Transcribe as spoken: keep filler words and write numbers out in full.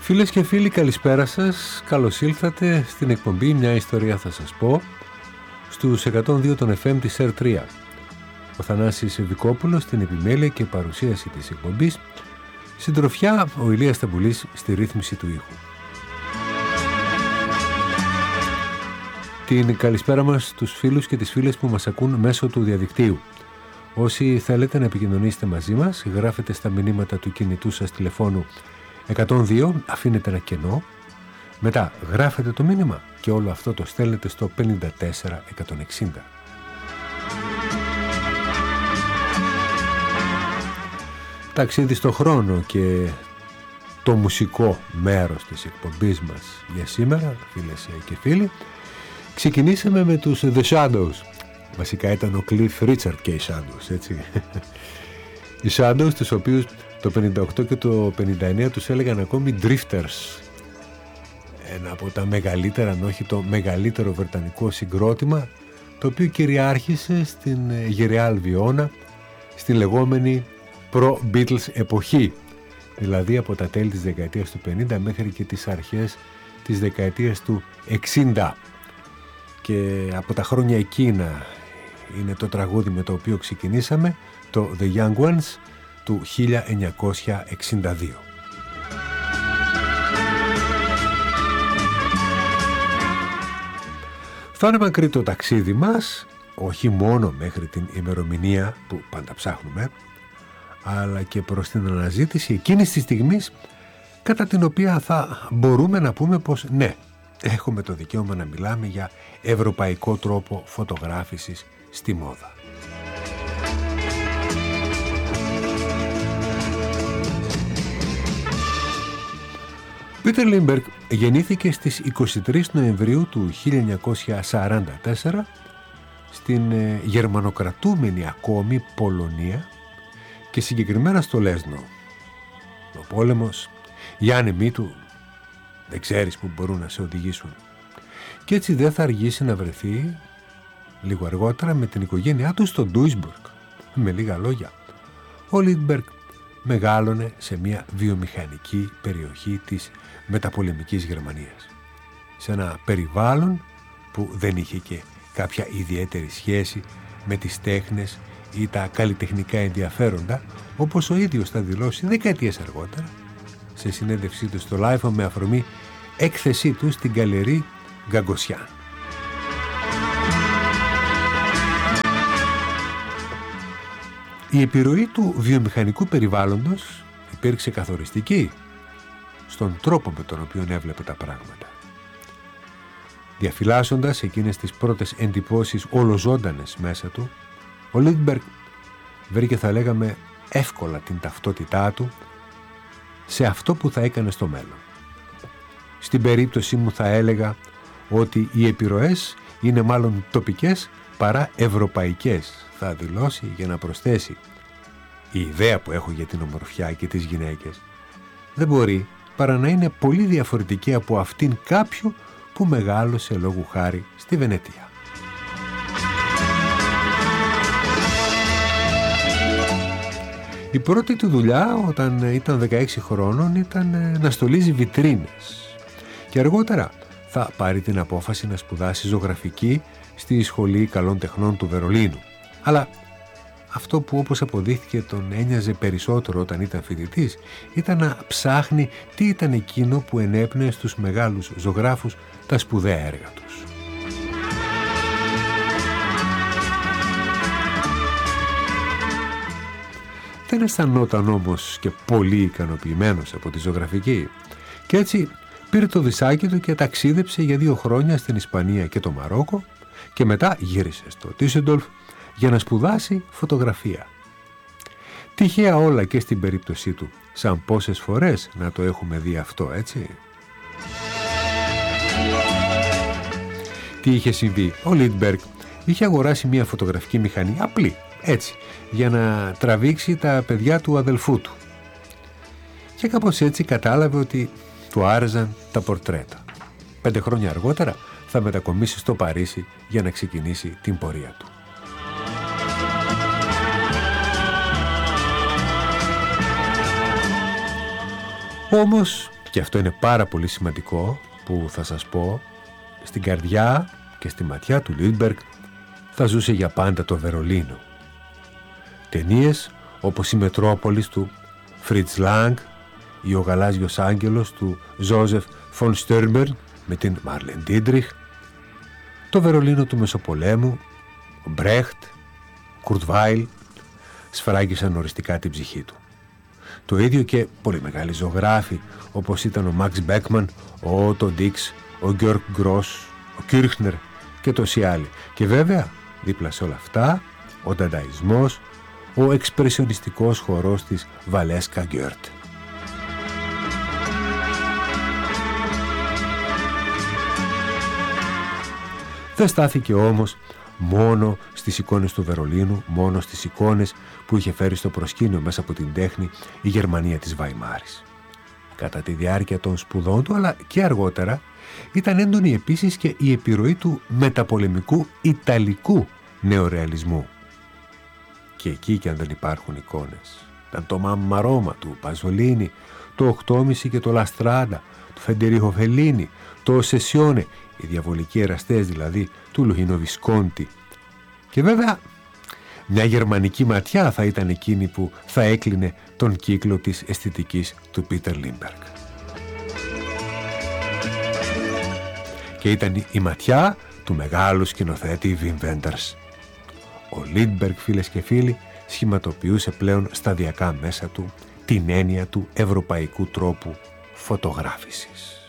Φίλες και φίλοι, καλησπέρα σας. Καλώς ήλθατε στην εκπομπή «Μια ιστορία θα σας πω» στους εκατόν δύο των εφ εμ της αρ τρία. Ο Θανάσης Ευικόπουλος στην επιμέλεια και παρουσίαση της εκπομπής. Συντροφιά ο Ηλίας Ταμπουλής στη ρύθμιση του ήχου. Την καλησπέρα μας στους φίλους και τις φίλες που μας ακούν μέσω του διαδικτύου. Όσοι θέλετε να επικοινωνήσετε μαζί μας, γράφετε στα μηνύματα του κινητού σας τηλεφώνου εκατόν δύο, αφήνετε ένα κενό, μετά γράφετε το μήνυμα και όλο αυτό το στέλνετε στο πενήντα τέσσερα εκατόν εξήντα. Ταξίδι στο χρόνο και το μουσικό μέρος της εκπομπής μας για σήμερα, φίλες και φίλοι, ξεκινήσαμε με τους The Shadows. Βασικά ήταν ο Cliff Richard και οι Shadows, έτσι. Οι Shadows, τους οποίους το πενήντα οκτώ και το πενήντα εννέα τους έλεγαν ακόμη Drifters. Ένα από τα μεγαλύτερα, αν όχι το μεγαλύτερο βρετανικό συγκρότημα, το οποίο κυριάρχησε στην γυραιά Αλβιώνα, στην λεγόμενη προ-Beatles εποχή, δηλαδή από τα τέλη της δεκαετίας του πενήντα μέχρι και τις αρχές της δεκαετίας του εξήντα. Και από τα χρόνια εκείνα είναι το τραγούδι με το οποίο ξεκινήσαμε, το The Young Ones του χίλια εννιακόσια εξήντα δύο. Θα είναι μακρύ το ταξίδι μας, όχι μόνο μέχρι την ημερομηνία που πάντα ψάχνουμε, αλλά και προς την αναζήτηση εκείνης της στιγμής κατά την οποία θα μπορούμε να πούμε πως ναι, έχουμε το δικαίωμα να μιλάμε για ευρωπαϊκό τρόπο φωτογράφησης στη μόδα. Πίτερ Λίμπεργκ γεννήθηκε στις είκοσι τρεις Νοεμβρίου του χίλια εννιακόσια σαράντα τέσσερα στην γερμανοκρατούμενη ακόμη Πολωνία και συγκεκριμένα στο Λέσνο. Ο πόλεμος, οι άνεμοι του, δεν ξέρεις που μπορούν να σε οδηγήσουν. Και έτσι δεν θα αργήσει να βρεθεί λίγο αργότερα με την οικογένειά του στο Ντούισμπουργκ. Με λίγα λόγια, ο Λίντμπεργκ μεγάλωνε σε μια βιομηχανική περιοχή της μεταπολεμικής Γερμανίας. Σε ένα περιβάλλον που δεν είχε και κάποια ιδιαίτερη σχέση με τις τέχνες ή τα καλλιτεχνικά ενδιαφέροντα, όπως ο ίδιος θα δηλώσει δεκαετίες αργότερα σε συνέντευξή του στο Life με αφορμή έκθεσή του στην Γκαλερί Γκαγκοσιάν. Η επιρροή του βιομηχανικού περιβάλλοντος υπήρξε καθοριστική στον τρόπο με τον οποίο έβλεπε τα πράγματα. Διαφυλάσσοντας εκείνες τις πρώτες εντυπώσεις ολοζώντανες μέσα του, ο Λίντμπεργκ βρήκε, θα λέγαμε, εύκολα την ταυτότητά του σε αυτό που θα έκανε στο μέλλον. Στην περίπτωση μου θα έλεγα ότι οι επιρροές είναι μάλλον τοπικές παρά ευρωπαϊκές, θα δηλώσει για να προσθέσει. Η ιδέα που έχω για την ομορφιά και τις γυναίκες δεν μπορεί παρά να είναι πολύ διαφορετική από αυτήν κάποιου που μεγάλωσε λόγου χάρη στη Βενετία. Η πρώτη του δουλειά όταν ήταν δεκαέξι χρόνων ήταν να στολίζει βιτρίνες και αργότερα θα πάρει την απόφαση να σπουδάσει ζωγραφική στη Σχολή Καλών Τεχνών του Βερολίνου. Αλλά αυτό που, όπως αποδείχθηκε, τον ένοιαζε περισσότερο όταν ήταν φοιτητής ήταν να ψάχνει τι ήταν εκείνο που ενέπνεε στους μεγάλους ζωγράφους τα σπουδαία έργα τους. Δεν αισθανόταν όμως και πολύ ικανοποιημένος από τη ζωγραφική και έτσι πήρε το δισάκι του και ταξίδεψε για δύο χρόνια στην Ισπανία και το Μαρόκο και μετά γύρισε στο Τίσεντολφ για να σπουδάσει φωτογραφία. Τυχαία όλα και στην περίπτωσή του, σαν πόσες φορές να το έχουμε δει αυτό, έτσι. Τι είχε συμβεί? Ο Λίντμπεργκ είχε αγοράσει μια φωτογραφική μηχανή απλή, έτσι, για να τραβήξει τα παιδιά του αδελφού του. Και κάπως έτσι κατάλαβε ότι του άρεσαν τα πορτρέτα. Πέντε χρόνια αργότερα θα μετακομίσει στο Παρίσι για να ξεκινήσει την πορεία του. Όμως και αυτό είναι πάρα πολύ σημαντικό που θα σας πω, στην καρδιά και στη ματιά του Λίντμπεργκ θα ζούσε για πάντα το Βερολίνο. Ταινίες όπως η Μετρόπολης του Φριτς Λάγκ ή ο Γαλάζιος Άγγελος του Ζόζεφ Φον Στέρμπερν με την Μάρλεν Ντίντριχ, το Βερολίνο του Μεσοπολέμου, ο Μπρέχτ, Κουρτ Βάιλ σφράγγισαν οριστικά την ψυχή του. Το ίδιο και πολύ μεγάλοι ζωγράφοι όπως ήταν ο Μαξ Μπέκμαν, ο Ότο Ντίξ, ο Γκιόρκ Γκρός, ο Κίρχνερ και τόσοι άλλοι. Και βέβαια δίπλα σε όλα αυτά ο ντανταϊσμός, ο εξπρεσιονιστικός χορός της Βαλέσκα Γκιόρτ. Δεν στάθηκε όμως μόνο στις εικόνες του Βερολίνου, μόνο στις εικόνες που είχε φέρει στο προσκήνιο μέσα από την τέχνη η Γερμανία της Βαϊμάρης. Κατά τη διάρκεια των σπουδών του, αλλά και αργότερα, ήταν έντονη επίσης και η επιρροή του μεταπολεμικού Ιταλικού νεορεαλισμού. Και εκεί κι αν δεν υπάρχουν εικόνες, ήταν το Μάμμα Ρώμα του Παζολίνη, το οκτώ και μισό και το Λαστράντα, του Φεντερίχο Φελίνη, το Σεσιόνε, οι διαβολικοί εραστές δηλαδή του Λουίνο Βισκόντι. Και βέβαια μια γερμανική ματιά θα ήταν εκείνη που θα έκλεινε τον κύκλο της αισθητικής του Πίτερ Λίντμπεργκ. Και ήταν η ματιά του μεγάλου σκηνοθέτη Βιμ Βέντερς. Ο Λίντμπεργκ, φίλες και φίλοι, σχηματοποιούσε πλέον σταδιακά μέσα του την έννοια του ευρωπαϊκού τρόπου φωτογράφησης.